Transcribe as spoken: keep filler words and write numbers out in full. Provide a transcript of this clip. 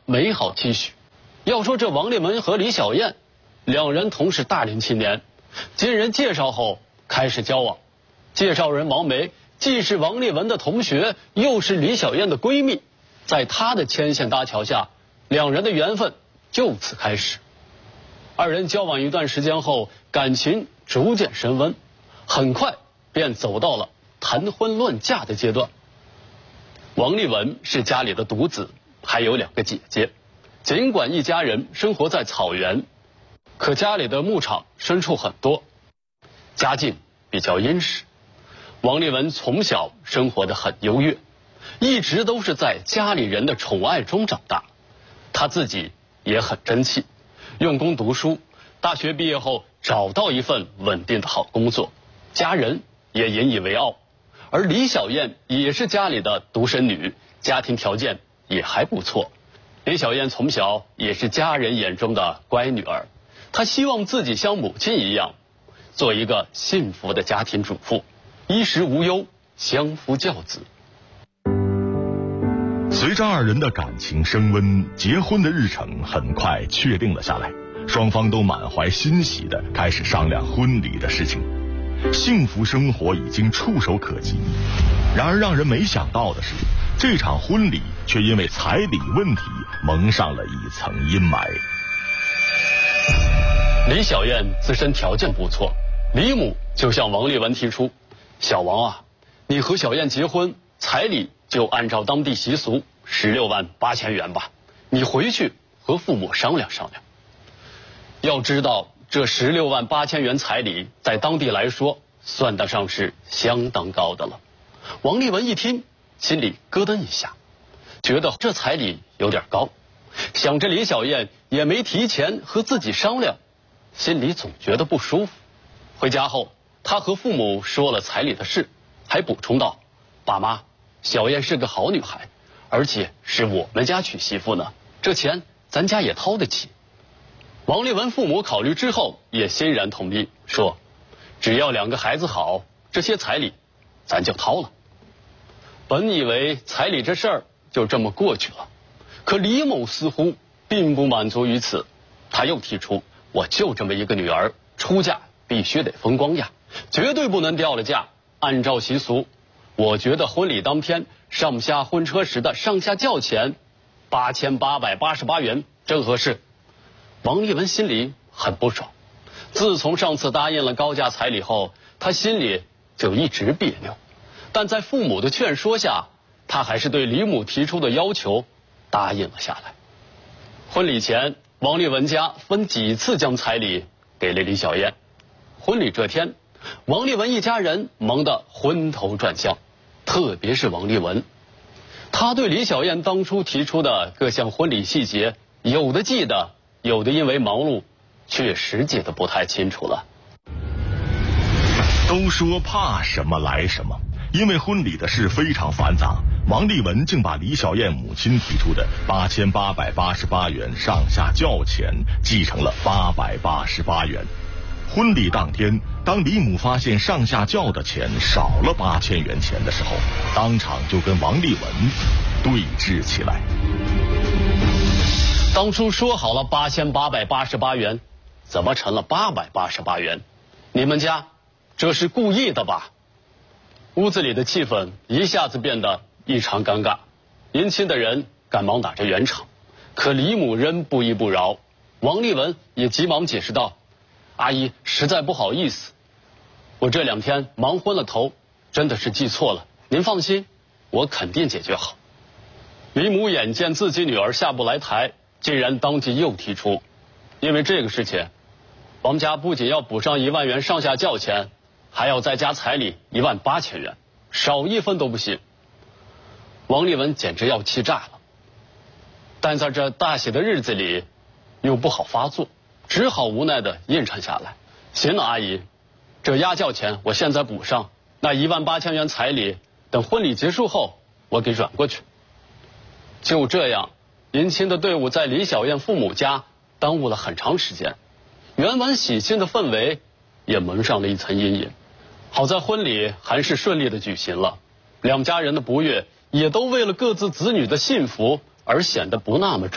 美好期许。要说这王丽文和李小燕，两人同是大龄青年，经人介绍后开始交往。介绍人王梅既是王丽文的同学，又是李小燕的闺蜜，在她的牵线搭桥下，两人的缘分就此开始。二人交往一段时间后，感情逐渐升温，很快便走到了谈婚论嫁的阶段。王丽文是家里的独子，还有两个姐姐。尽管一家人生活在草原，可家里的牧场牲畜很多，家境比较殷实。王丽文从小生活得很优越，一直都是在家里人的宠爱中长大。她自己也很争气，用功读书，大学毕业后找到一份稳定的好工作，家人也引以为傲。而李小燕也是家里的独生女，家庭条件也还不错。李小燕从小也是家人眼中的乖女儿，她希望自己像母亲一样，做一个幸福的家庭主妇，衣食无忧，相夫教子。 随着二人的感情升温，结婚的日程很快确定了下来，双方都满怀欣喜地开始商量婚礼的事情，幸福生活已经触手可及。然而让人没想到的是，这场婚礼却因为彩礼问题蒙上了一层阴霾。 李小燕自身条件不错，李母就向王丽文提出，小王啊，你和小燕结婚，彩礼就按照当地习俗十六万八千元吧，你回去和父母商量商量。要知道这十六万八千元彩礼在当地来说算得上是相当高的了。王丽文一听，心里咯噔一下，觉得这彩礼有点高，想着李小燕也没提前和自己商量，心里总觉得不舒服。回家后，他和父母说了彩礼的事，还补充道，爸妈，小燕是个好女孩，而且是我们家娶媳妇呢，这钱咱家也掏得起。王丽文父母考虑之后也欣然同意，说只要两个孩子好，这些彩礼咱就掏了。本以为彩礼这事儿就这么过去了，可李某似乎并不满足于此，他又提出，我就这么一个女儿，出嫁必须得风光呀，绝对不能掉了价。按照习俗，我觉得婚礼当天上下婚车时的上下轿钱八千八百八十八元正合适。王丽文心里很不爽，自从上次答应了高价彩礼后，他心里就一直别扭，但在父母的劝说下，他还是对李母提出的要求答应了下来。婚礼前，王丽文家分几次将彩礼给了李小燕。婚礼这天，王丽文一家人忙得昏头转向，特别是王丽文，他对李小燕当初提出的各项婚礼细节，有的记得，有的因为忙碌确实记得不太清楚了。 都说怕什么来什么，因为婚礼的事非常繁杂，王丽文竟把李小燕母亲提出的八千八百八十八元上下轿钱记成了八百八十八元。婚礼当天，当李母发现上下轿的钱少了八千元钱的时候，当场就跟王丽文对峙起来。 当初说好了八千八百八十八元，怎么成了八百八十八元？你们家这是故意的吧？屋子里的气氛一下子变得异常尴尬，年轻的人赶忙打着圆场，可李母仍不依不饶。王丽文也急忙解释道，阿姨实在不好意思，我这两天忙昏了头，真的是记错了，您放心，我肯定解决好。李母眼见自己女儿下不来台，竟然当即又提出，因为这个事情，王家不仅要补上一万元上下轿钱，还要再加彩礼一万八千元，少一分都不行。王丽文简直要气炸了，但在这大喜的日子里又不好发作，只好无奈的应承下来。行了，阿姨，这压轿钱我现在补上，那一万八千元彩礼等婚礼结束后我给转过去。就这样，迎亲的队伍在李小燕父母家耽误了很长时间，原本喜庆的氛围也蒙上了一层阴影。好在婚礼还是顺利的举行了，两家人的不悦也都为了各自子女的幸福而显得不那么重。